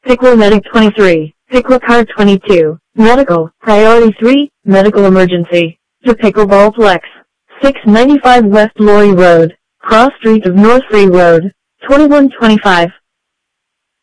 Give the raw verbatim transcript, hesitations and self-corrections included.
Pickwa Medic twenty-three, Pickwa Car twenty-two, Medical, Priority three, Medical Emergency. The Pickleball Plex, six ninety-five West Laurie Road, Cross Street of North Free Road, twenty-one twenty-five.